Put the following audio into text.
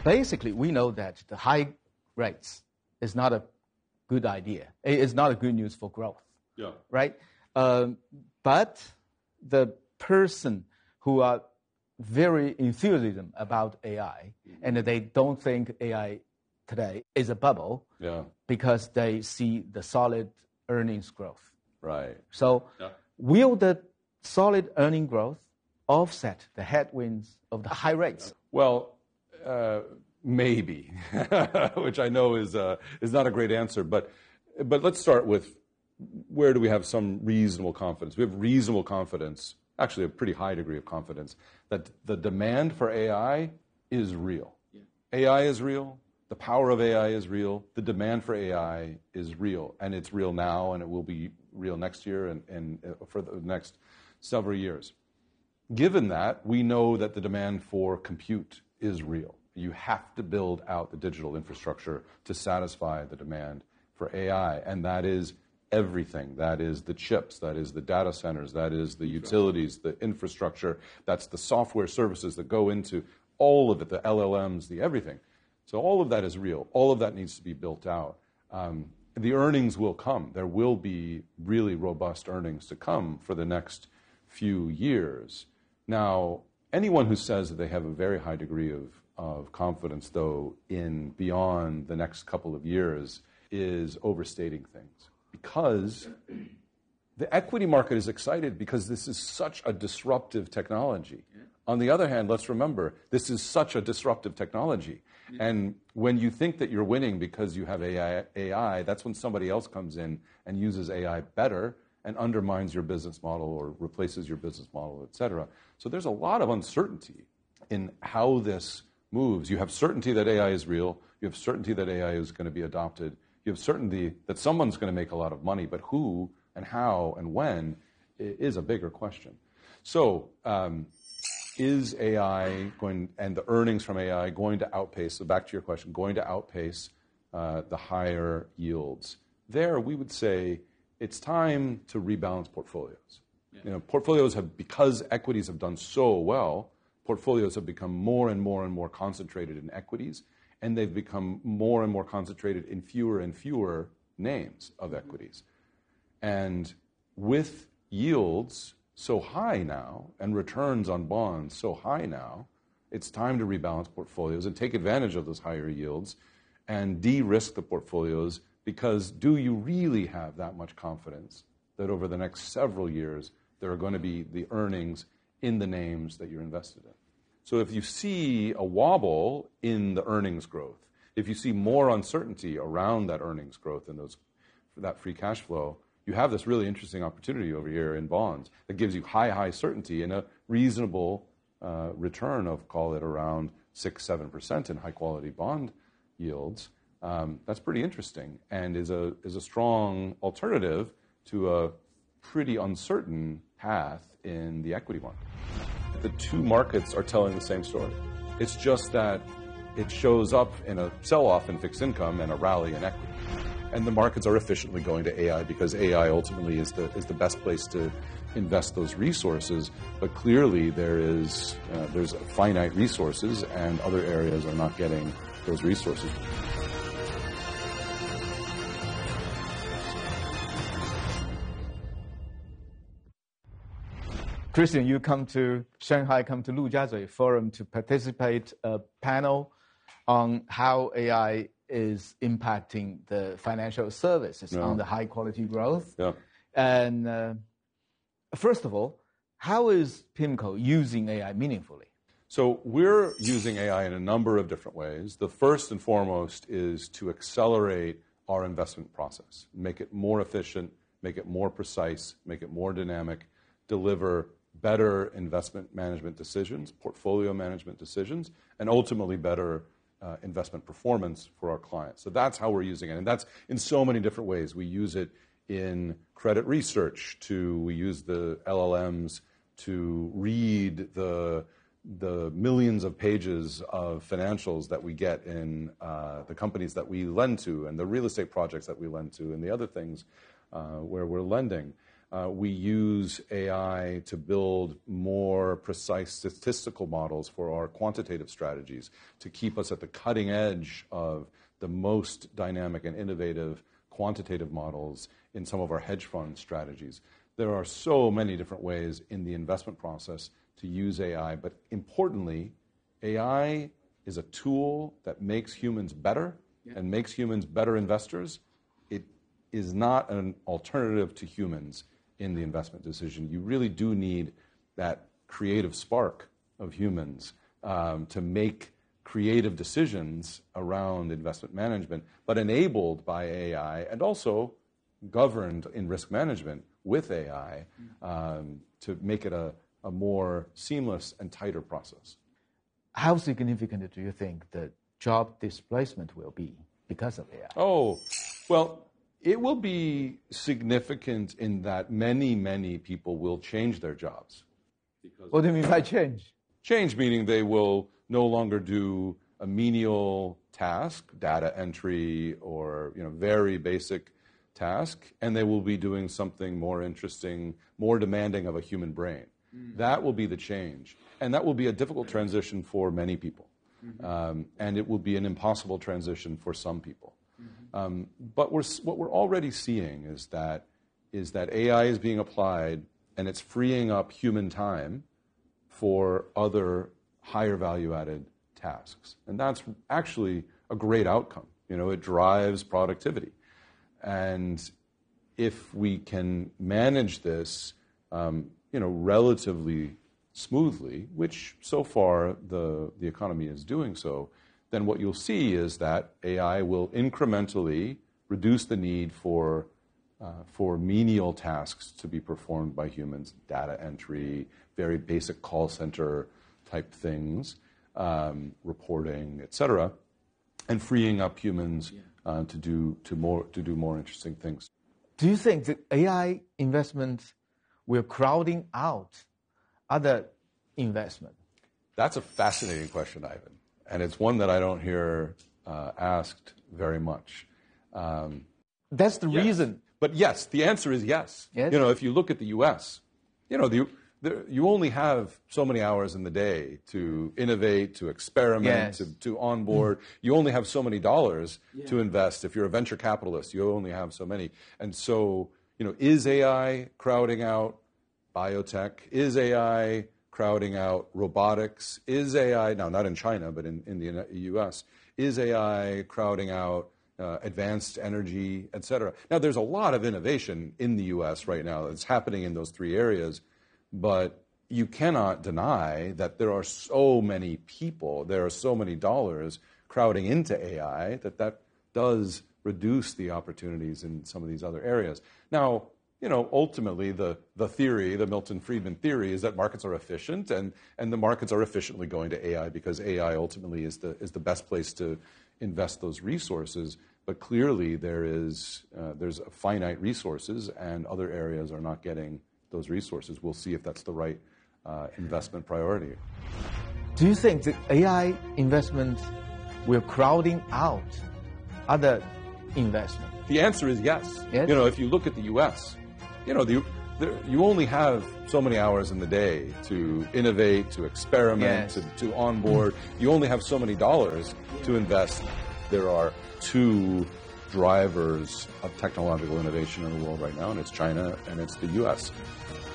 basically, we know that the high rates is not a good idea. It's not a good news for growth. Yeah. Right? But the person who are very enthusiastic about AI, and they don't think AI today is a bubble, because they see the solid earnings growth. Right. So will the solid earning growth offset the headwinds of the high rates? Well, maybe, which I know is not a great answer. But let's start with, where do we have some reasonable confidence? We have reasonable confidence, actually a pretty high degree of confidence, that the demand for AI is real. Yeah. AI is real. The power of AI is real. The demand for AI is real. And it's real now, and it will be real next year and for the next several years. Given that, we know that the demand for compute is real. You have to build out the digital infrastructure to satisfy the demand for AI. And that is everything. That is the chips. That is the data centers. That is the utilities, the infrastructure. That's the software services that go into all of it, the LLMs, the everything. So all of that is real. All of that needs to be built out. The earnings will come. There will be really robust earnings to come for the next few years. Now, anyone who says that they have a very high degree of confidence, though, in beyond the next couple of years is overstating things. Because the equity market is excited because this is such a disruptive technology. Yeah. On the other hand, let's remember, this is such a disruptive technology. Yeah. And when you think that you're winning because you have AI, that's when somebody else comes in and uses AI better and undermines your business model or replaces your business model, et cetera. So there's a lot of uncertainty in how this moves. You have certainty that AI is real. You have certainty that AI is going to be adopted. You have certainty that someone's going to make a lot of money, but who and how and when is a bigger question. So is AI going, and the earnings from AI going to outpace, so back to your question, going to outpace the higher yields? There, we would say it's time to rebalance portfolios. Yeah. You know, portfolios have, because equities have done so well, portfolios have become more and more and more concentrated in equities, and they've become more and more concentrated in fewer and fewer names of equities. And with yields so high now, and returns on bonds so high now, it's time to rebalance portfolios and take advantage of those higher yields and de-risk the portfolios, because do you really have that much confidence that over the next several years there are going to be the earnings in the names that you're invested in? So if you see a wobble in the earnings growth, if you see more uncertainty around that earnings growth and that free cash flow, you have this really interesting opportunity over here in bonds that gives you high certainty and a reasonable return of, call it around 6-7% in high-quality bond yields. That's pretty interesting and is a strong alternative to a pretty uncertain path in the equity market. The two markets are telling the same story. It's just that it shows up in a sell-off in fixed income and a rally in equity. And the markets are efficiently going to AI because AI ultimately is the best place to invest those resources. But clearly there's finite resources and other areas are not getting those resources. Christian, you come to Shanghai, come to Lujiazui Forum to participate a panel on how AI is impacting the financial services on the high quality growth. Yeah. And first of all, how is PIMCO using AI meaningfully? So we're using AI in a number of different ways. The first and foremost is to accelerate our investment process, make it more efficient, make it more precise, make it more dynamic, deliver better investment management decisions, portfolio management decisions, and ultimately better investment performance for our clients. So that's how we're using it. And that's in so many different ways. We use it in credit research, we use the LLMs to read the millions of pages of financials that we get in the companies that we lend to and the real estate projects that we lend to and the other things where we're lending. We use AI to build more precise statistical models for our quantitative strategies to keep us at the cutting edge of the most dynamic and innovative quantitative models in some of our hedge fund strategies. There are so many different ways in the investment process to use AI, but importantly, AI is a tool that makes humans better and makes humans better investors. It is not an alternative to humans in the investment decision. You really do need that creative spark of humans to make creative decisions around investment management, but enabled by AI and also governed in risk management with AI to make it a more seamless and tighter process. How significant do you think the job displacement will be because of AI? Oh, well, it will be significant in that many, many people will change their jobs. What do you mean by change? Change meaning they will no longer do a menial task, data entry, or very basic task, and they will be doing something more interesting, more demanding of a human brain. That will be the change. And that will be a difficult transition for many people. And it will be an impossible transition for some people. But what we're already seeing is that AI is being applied and it's freeing up human time for other higher value-added tasks. And that's actually a great outcome. It drives productivity. And if we can manage this relatively smoothly, which so far the economy is doing so, then what you'll see is that AI will incrementally reduce the need for menial tasks to be performed by humans, data entry, very basic call center type things, reporting, et cetera, and freeing up humans to do more interesting things. Do you think that AI investments will crowding out other investment? That's a fascinating question, Ivan, and it's one that I don't hear asked very much. That's the reason. But yes, the answer is yes. If you look at the U.S., you only have so many hours in the day to innovate, to experiment, to onboard. You only have so many dollars to invest. If you're a venture capitalist, you only have so many. And so, is AI crowding out biotech? Is AI crowding out robotics? Is AI, now not in China, but in the U.S., is AI crowding out advanced energy, et cetera? Now, there's a lot of innovation in the U.S. right now that's happening in those three areas, but you cannot deny that there are so many people, there are so many dollars crowding into AI that does reduce the opportunities in some of these other areas. Now, ultimately, the theory, the Milton Friedman theory, is that markets are efficient, and the markets are efficiently going to AI because AI ultimately is the best place to invest those resources. But clearly, there's finite resources, and other areas are not getting those resources. We'll see if that's the right investment priority. Do you think that AI investments will crowding out other investment? The answer is yes. If you look at the U.S., you only have so many hours in the day to innovate, to experiment, to onboard. You only have so many dollars to invest. There are two drivers of technological innovation in the world right now, and it's China and it's the U.S.